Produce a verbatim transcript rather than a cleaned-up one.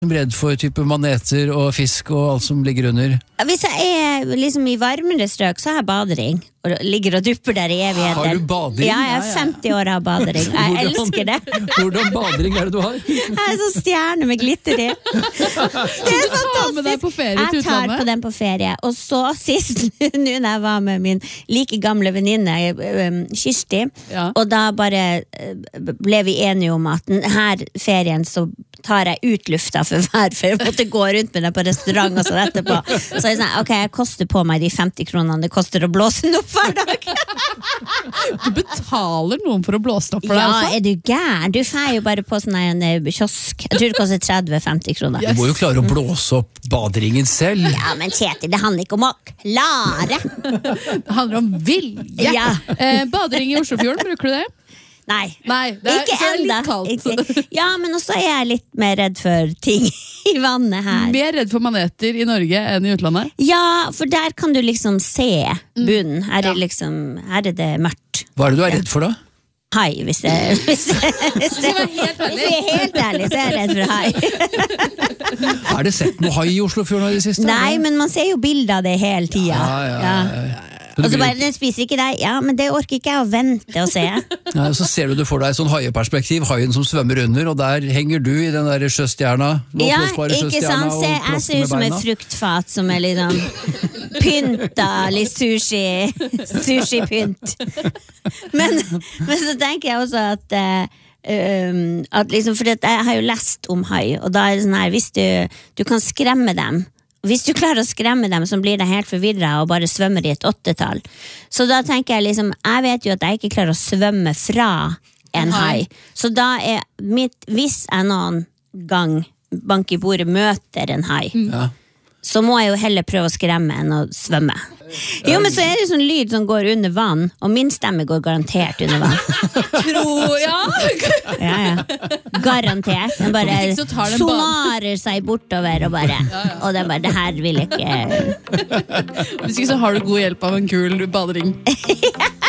Redd for type maneter og fisk og alt som ligger under. Hvis jeg er liksom i varmere strøk, så har jeg badering. Og ligger og dupper der i evigheter. Har du badering? Ja, jeg er femti år og har badering. Jeg Hvordan- elsker det. Hvordan badering er det du har? Jeg er sånn stjerne med glitter i. Det er tar med deg på ferie til Jeg tar utlandet? på den på ferie. Og så sist, nå når jeg var med min like gamle venninne, um, Kirsti, Ja. og da bare uh, ble vi enige om at denne ferien så tar jeg ut lufta for hver, for jeg måtte gå rundt med den på restaurant og sånn etterpå. Så jeg sa, ok, jeg koster på meg de femti kronene det koster å blåse den opp hver dag. Du betaler noen for å blåse opp for deg Ja, også? er du gæren? Du får jo bare på sånn en eh, kiosk. Jeg tror det koster tretti til femti kroner. Du må jo klare å blåse opp baderingen selv. Ja, men Kjetil, det handler ikke om å klare. Det handler om vilje. Ja. Eh, badering i Oslofjorden, bruker du det? Nei, Nei, det er, ikke så er det enda. litt kaldt. Ikke. Ja, men også er jeg litt mer redd for ting i vannet her. Mer redd for maneter i Norge enn i utlandet? Ja, for der kan du liksom se bunnen. Her er, Ja. liksom, her er det mørkt. Hva er det du er redd for da? Hai, hvis jeg hvis jeg, hvis jeg, være helt ærlig. hvis jeg er helt ærlig, så er jeg redd for hai. Er det sett noe hai i Oslofjorden i det siste? Nei, men man ser jo bilder av det hele tida. Ja, ja, ja, ja. Og så bare, den spiser ikke deg. Ja, men det orker ikke jeg å vente og se. Ja, så ser du du får deg sånn haieperspektiv, haien som svømmer under, og der henger du i den der sjøstjerna. Ja, oppblåsbare ikke sjøstjerna sant? og Se, jeg plasker ser ut med som et beina. fruktfat som er litt sånn pynta, litt sushi, sushi-pynt. Men, men så tenker jeg også at eh, um, at liksom, for jeg har jo lest om hai, og da er det sånn her, hvis du, du kan skremme dem, hvis du klarer å skremme dem, så blir de helt forvirret og bare svømmer i et åttetall. Så da tenker jeg liksom, jeg vet jo at jeg ikke klarer å svømme fra en hai. Så da er mitt, hvis jeg noen gang bank i bordet møter en hai, Ja. så må jeg jo heller prøve å skremme enn å svømme. Jo, men så er det sånn lyd som går under vann, og min stemme går garantert under vann. Tro, ja. Ja, ja. Garantert. Den bare Hvis ikke så tar den banen. sonarer seg bortover og bare, og den bare, det her vil jeg ikke. Hvis ikke så har du god hjelp av en kul badering.